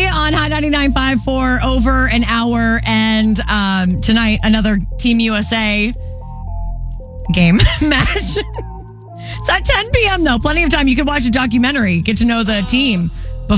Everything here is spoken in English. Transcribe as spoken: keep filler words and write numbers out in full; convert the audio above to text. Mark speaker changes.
Speaker 1: on Hot ninety-nine point five for over an hour. And um, tonight, another Team U S A game match. It's at ten p.m. though. Plenty of time. You could watch a documentary, get to know the team.